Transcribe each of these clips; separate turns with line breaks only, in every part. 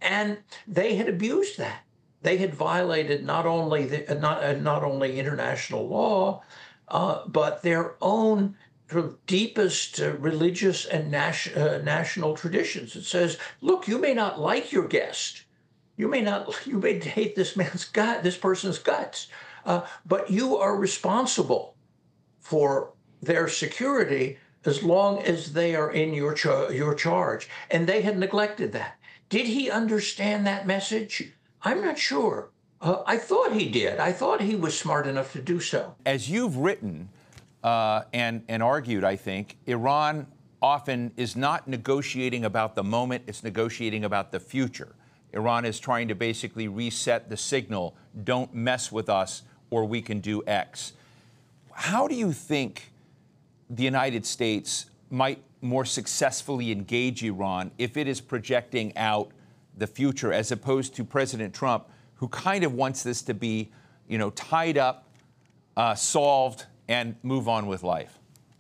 And they had abused that. They had violated not only international law, but their own sort of deepest religious and national traditions. It says, look, you may not like your guest, you may hate this person's guts, but you are responsible for their security as long as they are in your charge. And they had neglected that. Did he understand that message? I'm not sure. I thought he did. I thought he was smart enough to do so.
As you've written and argued, I think, Iran often is not negotiating about the moment, it's negotiating about the future. Iran is trying to basically reset the signal, don't mess with us or we can do X. How do you think the United States might more successfully engage Iran if it is projecting out the future, as opposed to President Trump, who kind of wants this to be, tied up, solved, and move on with life?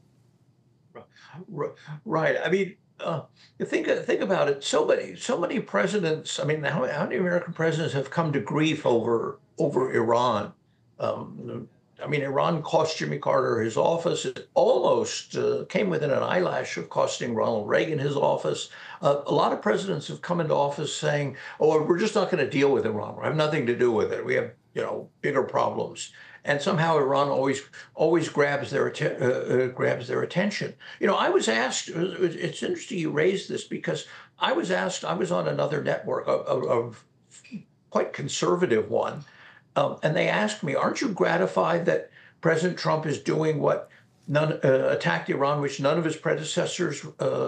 Right. I mean, you think about it. So many presidents. I mean, how many American presidents have come to grief over Iran? I mean, Iran cost Jimmy Carter his office. It almost came within an eyelash of costing Ronald Reagan his office. A lot of presidents have come into office saying, "Oh, we're just not going to deal with Iran. We have nothing to do with it. We have, bigger problems." And somehow Iran always grabs their attention. I was asked. It's interesting you raised this because I was asked. I was on another network, of quite conservative one. And they asked me, aren't you gratified that President Trump is doing what attacked Iran, which none of his predecessors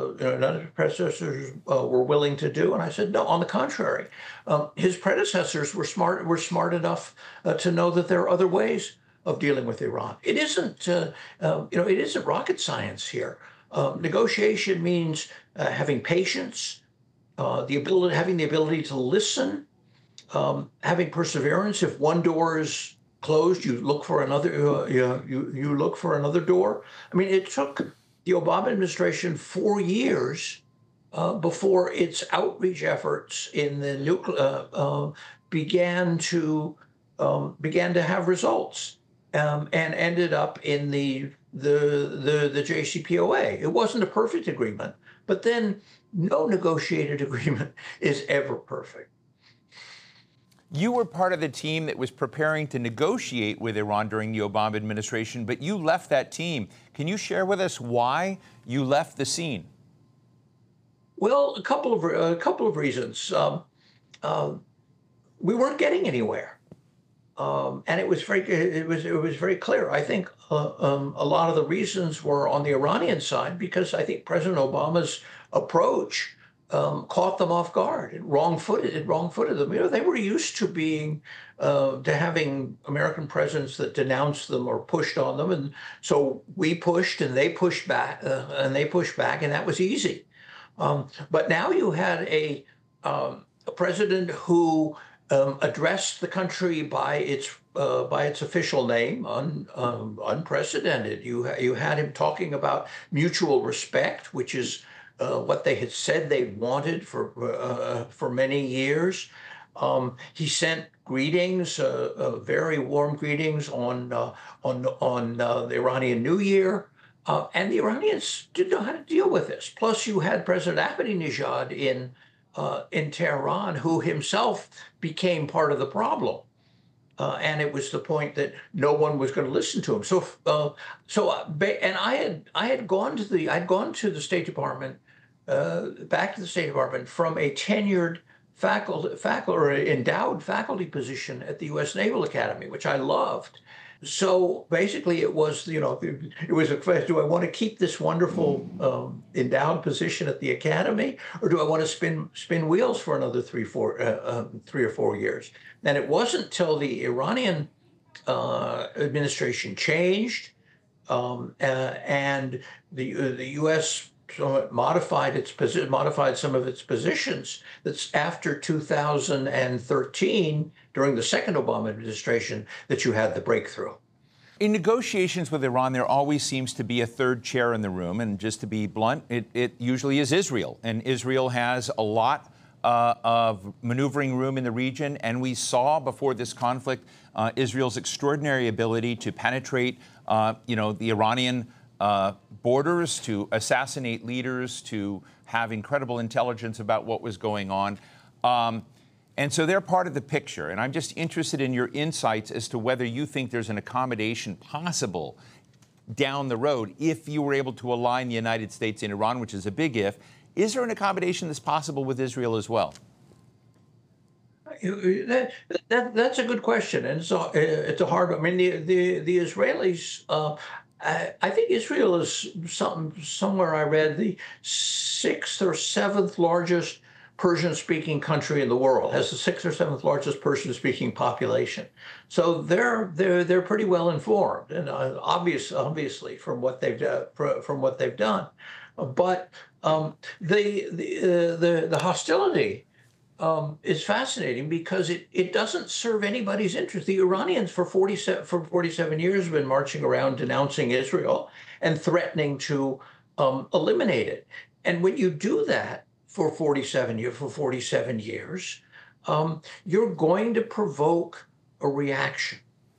were willing to do? And I said, no, on the contrary. His predecessors were smart enough to know that there are other ways of dealing with Iran. It isn't, it isn't rocket science here. Negotiation means having patience, having the ability to listen, having perseverance. If one door is closed, you look for another. You look for another door. I mean, it took the Obama administration 4 years before its outreach efforts in the nuclear began to have results, and ended up in the JCPOA. It wasn't a perfect agreement, but then no negotiated agreement is ever perfect.
You were part of the team that was preparing to negotiate with Iran during the Obama administration, but you left that team. Can you share with us why you left the scene?
Well, a couple of reasons. We weren't getting anywhere, and it was very clear. I think a lot of the reasons were on the Iranian side, because I think President Obama's approach caught them off guard. It wrong-footed them. They were used to having American presidents that denounced them or pushed on them, and so we pushed, and they pushed back, and that was easy. But now you had a president who addressed the country by its official name, unprecedented. You had him talking about mutual respect, which is what they had said they wanted for many years. He sent greetings, very warm greetings on the Iranian New Year, and the Iranians didn't know how to deal with this. Plus, you had President Ahmadinejad in Tehran, who himself became part of the problem. And it was the point that no one was going to listen to him. And I had gone to the State Department, back to the State Department from a tenured faculty or endowed faculty position at the U.S. Naval Academy, which I loved. So basically, it was a question: do I want to keep this wonderful endowed position at the academy, or do I want to spin wheels for another 3 or 4 years? And it wasn't till the Iranian administration changed, and the U.S. modified some of its positions. That's after 2013, during the second Obama administration, that you had the breakthrough.
In negotiations with Iran, there always seems to be a third chair in the room. And just to be blunt, it usually is Israel. And Israel has a lot of maneuvering room in the region, and we saw before this conflict Israel's extraordinary ability to penetrate, the Iranian borders, to assassinate leaders, to have incredible intelligence about what was going on. And so they're part of the picture. And I'm just interested in your insights as to whether you think there's an accommodation possible down the road if you were able to align the United States and Iran, which is a big if. Is there an accommodation that's possible with Israel as well?
That's a good question, and it's a hard. I mean, the Israelis. I think Israel is somewhere I read the sixth or seventh largest Persian-speaking country in the world. Has the sixth or seventh largest Persian-speaking population. So they're pretty well informed, and obviously from what they've done. But the hostility is fascinating because it doesn't serve anybody's interest. The Iranians for 47 years have been marching around denouncing Israel and threatening to eliminate it. And when you do that for 47 years, you're going to provoke a reaction,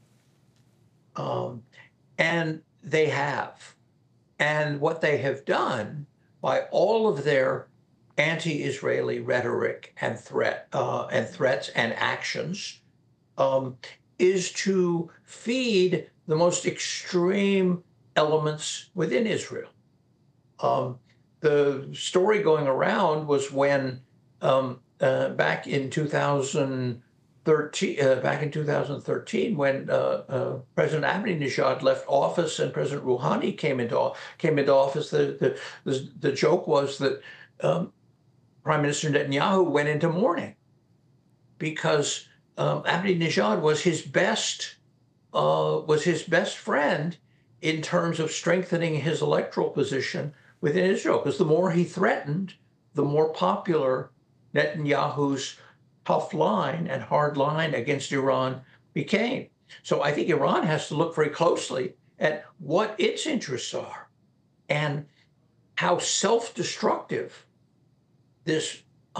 and they have. And what they have done by all of their anti-Israeli rhetoric and threats and actions is to feed the most extreme elements within Israel. The story going around was when back in 2013, when President Ahmadinejad left office and President Rouhani came into office, the joke was that Prime Minister Netanyahu went into mourning because Ahmadinejad was his best friend in terms of strengthening his electoral position within Israel. Because the more he threatened, the more popular Netanyahu's tough line and hard line against Iran became. So I think Iran has to look very closely at what its interests are and how self-destructive this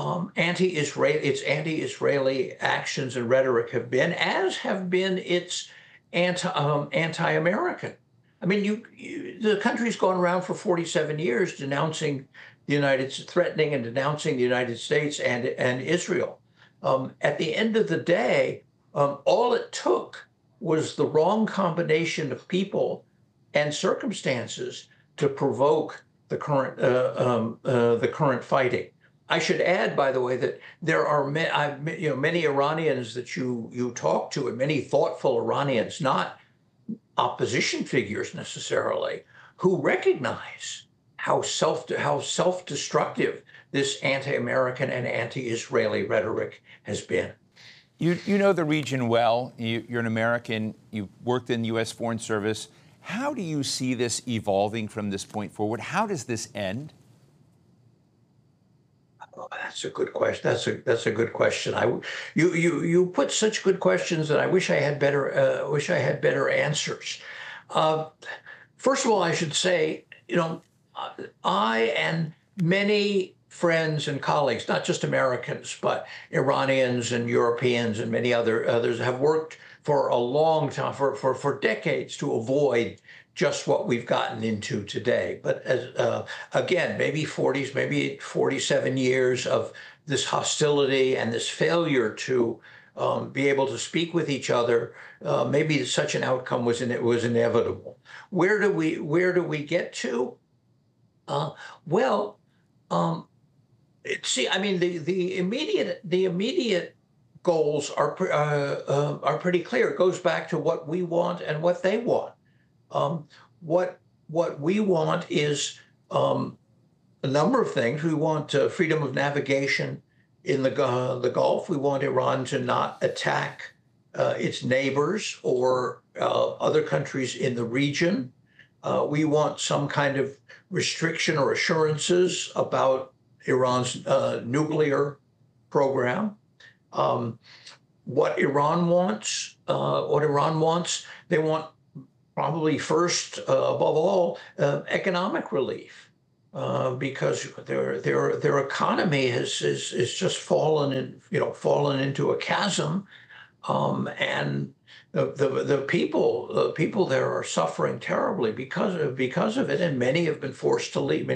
anti-Israeli actions and rhetoric have been, as have been its anti-American. I mean, the country's gone around for 47 years threatening and denouncing the United States and Israel. At the end of the day, all it took was the wrong combination of people and circumstances to provoke the current fighting. I should add, by the way, that there are many Iranians that you talk to, and many thoughtful Iranians, not opposition figures necessarily, who recognize how self-destructive this anti-American and anti-Israeli rhetoric has been.
You know the region well. You're an American. You worked in the U.S. Foreign Service. How do you see this evolving from this point forward? How does this end?
Oh, that's a good question. That's a good question. You put such good questions that I wish I had better answers. First of all, I should say, I and many friends and colleagues, not just Americans, but Iranians and Europeans and many others, have worked for a long time, for decades, to avoid just what we've gotten into today. But again, maybe 47 years of this hostility and this failure to be able to speak with each other, maybe such an outcome was inevitable. Where do we get to? I mean, the immediate goals are pretty clear. It goes back to what we want and what they want. What we want is a number of things. We want freedom of navigation in the Gulf. We want Iran to not attack its neighbors or other countries in the region. We want some kind of restriction or assurances about Iran's nuclear program. What Iran wants, they want probably first, above all, economic relief. because their economy is just fallen into a chasm, and the people there are suffering terribly because of it, and many have been forced to leave.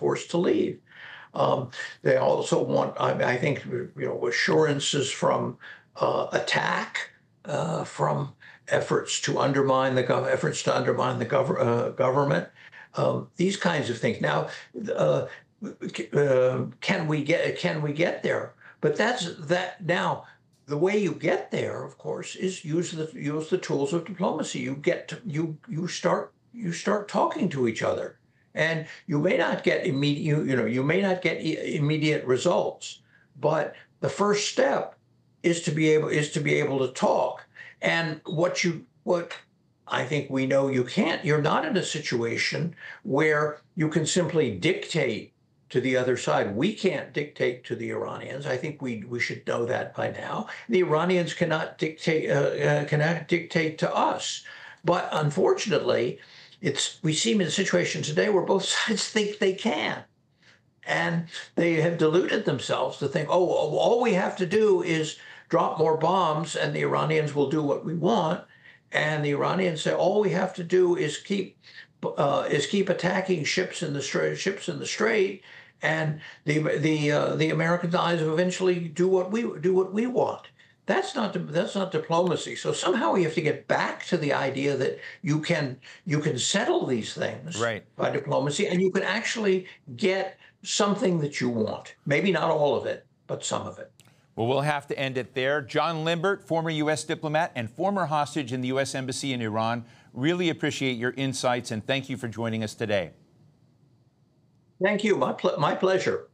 They also want, I think, assurances from attack, from efforts to undermine the government. These kinds of things. Now, can we get there? But now. The way you get there, of course, is use the tools of diplomacy. You start talking to each other, and you may not get immediate results, but the first step is to be able to talk. And what I think we know you can't. You're not in a situation where you can simply dictate to the other side. We can't dictate to the Iranians. I think we should know that by now. The Iranians cannot dictate to us. But unfortunately, we seem in a situation today where both sides think they can. And they have deluded themselves to think, all we have to do is drop more bombs and the Iranians will do what we want. And the Iranians say, all we have to do is keep attacking ships in the strait, and the American allies will eventually do what we want. That's not diplomacy. So somehow we have to get back to the idea that you can settle these things by diplomacy, and you can actually get something that you want. Maybe not all of it, but some of it.
Well, we'll have to end it there. John Limbert, former U.S. diplomat and former hostage in the U.S. Embassy in Iran, really appreciate your insights, and thank you for joining us today.
Thank you. My pleasure.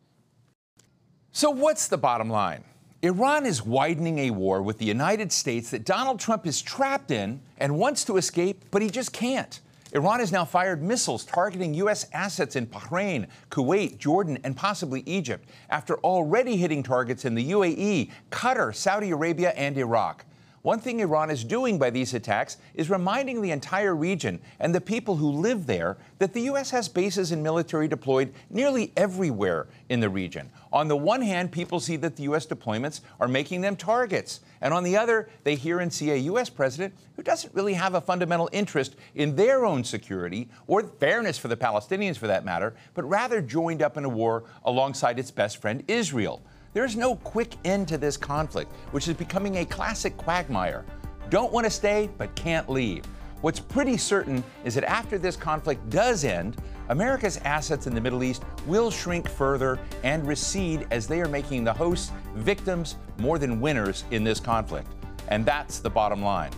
So what's the bottom line? Iran is widening a war with the United States that Donald Trump is trapped in and wants to escape, but he just can't. Iran has now fired missiles targeting U.S. assets in Bahrain, Kuwait, Jordan, and possibly Egypt, after already hitting targets in the UAE, Qatar, Saudi Arabia, and Iraq. One thing Iran is doing by these attacks is reminding the entire region and the people who live there that the U.S. has bases and military deployed nearly everywhere in the region. On the one hand, people see that the U.S. deployments are making them targets. And on the other, they hear and see a U.S. president who doesn't really have a fundamental interest in their own security or fairness for the Palestinians, for that matter, but rather joined up in a war alongside its best friend, Israel. There's no quick end to this conflict, which is becoming a classic quagmire. Don't want to stay, but can't leave. What's pretty certain is that after this conflict does end, America's assets in the Middle East will shrink further and recede as they are making the hosts victims more than winners in this conflict. And that's the bottom line.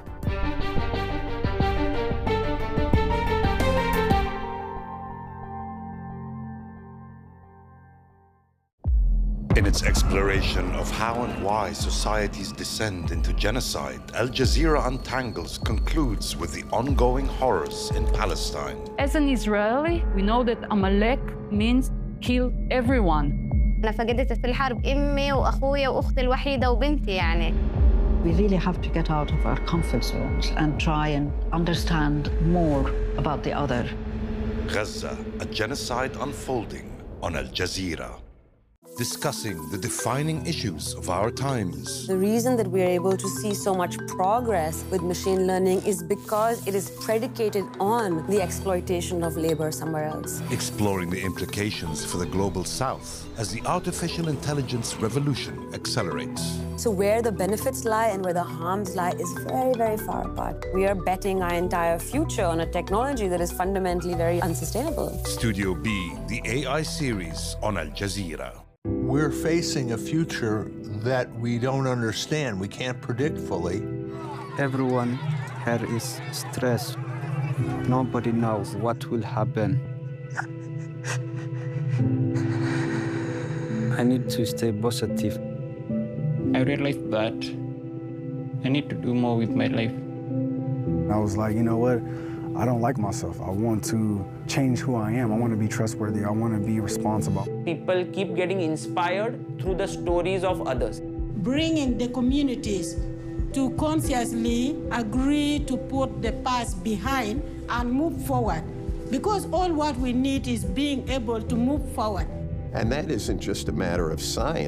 In its exploration of how and why societies descend into genocide, Al Jazeera Untangles concludes with the ongoing horrors in Palestine.
As an Israeli, we know that Amalek means kill everyone.
أنا فقدت في الحرب أمي وأخويا وأختي الوحيدة وبنتي يعني.
We really have to get out of our comfort zones and try and understand more about the other.
Gaza, a genocide unfolding on Al Jazeera. Discussing the defining issues of our times.
The reason that we are able to see so much progress with machine learning is because it is predicated on the exploitation of labor somewhere else.
Exploring the implications for the global south as the artificial intelligence revolution accelerates.
So where the benefits lie and where the harms lie is very, very far apart. We are betting our entire future on a technology that is fundamentally very unsustainable.
Studio B, the AI series on Al Jazeera.
We're facing a future that we don't understand, we can't predict fully.
Everyone here is stressed. Nobody knows what will happen. I need to stay positive.
I realized that I need to do more with my life.
I was like, you know what? I don't like myself. I want to change who I am. I want to be trustworthy. I want to be responsible.
People keep getting inspired through the stories of others.
Bringing the communities to consciously agree to put the past behind and move forward Because all what we need is being able to move forward.
And that isn't just a matter of science.